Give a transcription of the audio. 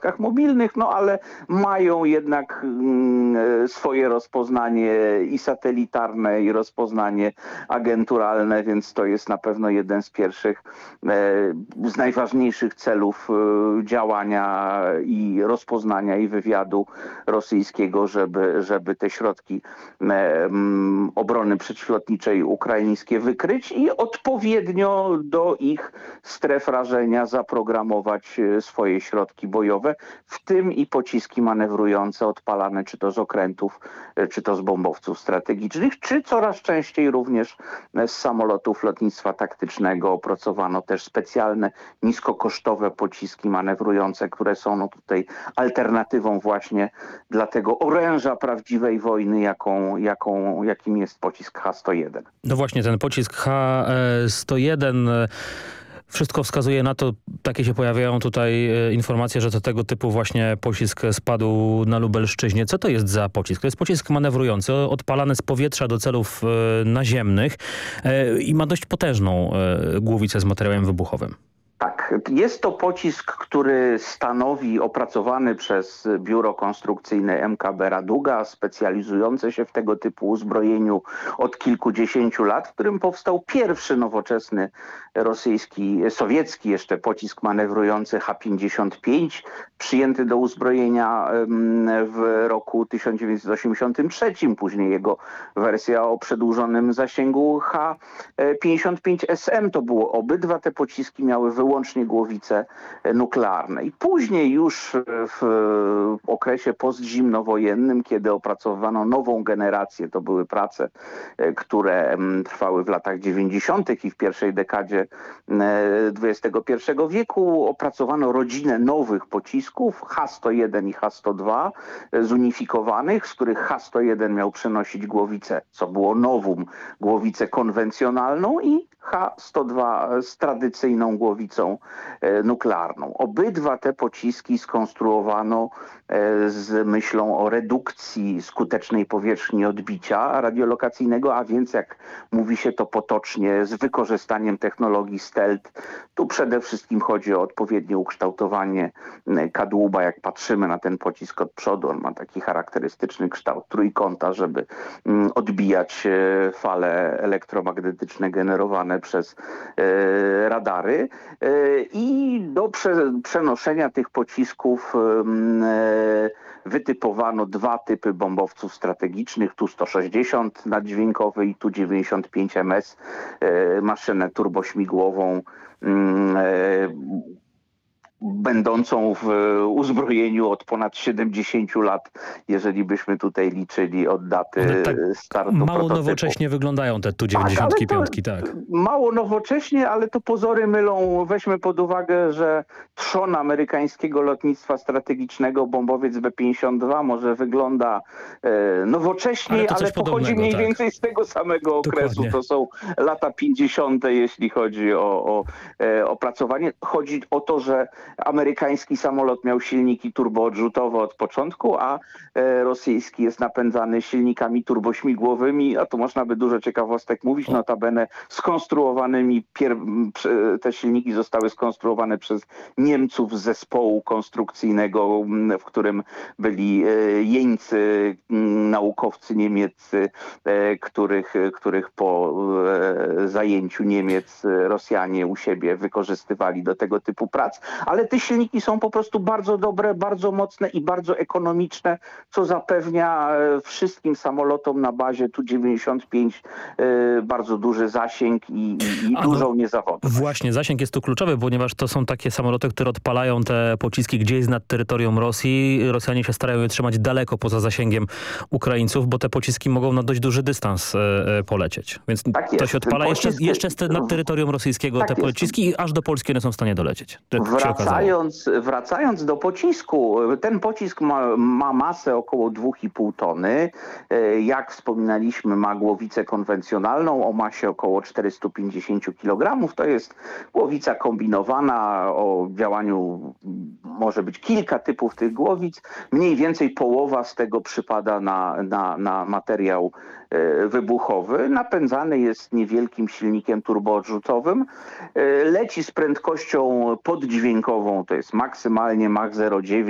środkach mobilnych, no ale mają jednak swoje rozpoznanie i satelitarne, i rozpoznanie agenturalne, więc to jest na pewno jeden z pierwszych, z najważniejszych celów działania i rozpoznania i wywiadu rosyjskiego, żeby te środki obrony przeciwlotniczej ukraińskie wykryć i odpowiednio do ich stref rażenia zaprogramować swoje środki bojowe, w tym i pociski manewrujące odpalane czy to z okrętów, czy to z bombowców strategicznych, czy coraz częściej również z samolotów lotnictwa taktycznego. Opracowano też specjalne, niskokosztowe pociski manewrujące, które są no tutaj alternatywą właśnie dla tego oręża prawdziwej wojny, jakim jest pocisk H-101. No właśnie, ten pocisk H-101... Wszystko wskazuje na to, takie się pojawiają tutaj informacje, że to tego typu właśnie pocisk spadł na Lubelszczyźnie. Co to jest za pocisk? To jest pocisk manewrujący, odpalany z powietrza do celów naziemnych i ma dość potężną głowicę z materiałem wybuchowym. Tak, jest to pocisk, który stanowi opracowany przez biuro konstrukcyjne MKB Raduga, specjalizujące się w tego typu uzbrojeniu od kilkudziesięciu lat, w którym powstał pierwszy nowoczesny sowiecki jeszcze pocisk manewrujący H-55, przyjęty do uzbrojenia w roku 1983, później jego wersja o przedłużonym zasięgu H-55SM. To było obydwa te pociski miały wyłącznie głowice nuklearne. I później już w okresie postzimnowojennym, kiedy opracowywano nową generację, to były prace, które trwały w latach 90. i w pierwszej dekadzie XXI wieku, opracowano rodzinę nowych pocisków H-101 i H-102 zunifikowanych, z których H-101 miał przenosić głowicę, co było novum, głowicę konwencjonalną i H-102 z tradycyjną głowicą nuklearną. Obydwa te pociski skonstruowano z myślą o redukcji skutecznej powierzchni odbicia radiolokacyjnego, a więc jak mówi się to potocznie, z wykorzystaniem technologii stealth. Tu przede wszystkim chodzi o odpowiednie ukształtowanie kadłuba. Jak patrzymy na ten pocisk od przodu, on ma taki charakterystyczny kształt trójkąta, żeby odbijać fale elektromagnetyczne generowane przez radary. I do przenoszenia tych pocisków wytypowano dwa typy bombowców strategicznych, Tu-160 naddźwiękowy i Tu-95MS, maszynę turbośmigłową będącą w uzbrojeniu od ponad 70 lat, jeżeli byśmy tutaj liczyli od daty tak startu mało prototypu. Nowocześnie wyglądają te Tu-95, tak. Mało nowocześnie, ale to pozory mylą. Weźmy pod uwagę, że trzon amerykańskiego lotnictwa strategicznego, bombowiec B-52 może wygląda nowocześniej, ale pochodzi mniej więcej z tego samego okresu. Dokładnie. To są lata 50., jeśli chodzi o opracowanie. Chodzi o to, że amerykański samolot miał silniki turboodrzutowe od początku, a rosyjski jest napędzany silnikami turbośmigłowymi, a tu można by dużo ciekawostek mówić, notabene skonstruowanymi, te silniki zostały skonstruowane przez Niemców z zespołu konstrukcyjnego, w którym byli jeńcy, naukowcy niemieccy, których po zajęciu Niemiec Rosjanie u siebie wykorzystywali do tego typu prac, ale te silniki są po prostu bardzo dobre, bardzo mocne i bardzo ekonomiczne, co zapewnia wszystkim samolotom na bazie Tu-95 bardzo duży zasięg i dużą niezawodność. Właśnie, zasięg jest tu kluczowy, ponieważ to są takie samoloty, które odpalają te pociski gdzieś nad terytorium Rosji. Rosjanie się starają je trzymać daleko poza zasięgiem Ukraińców, bo te pociski mogą na dość duży dystans polecieć. Więc tak to się odpala jeszcze nad terytorium rosyjskiego te pociski i aż do Polski one są w stanie dolecieć. Wracając do pocisku, ten pocisk ma masę około 2,5 tony. Jak wspominaliśmy, ma głowicę konwencjonalną o masie około 450 kg. To jest głowica kombinowana, o działaniu może być kilka typów tych głowic. Mniej więcej połowa z tego przypada na materiał wybuchowy. Napędzany jest niewielkim silnikiem turboodrzutowym. Leci z prędkością poddźwiękową, to jest maksymalnie Mach 0,9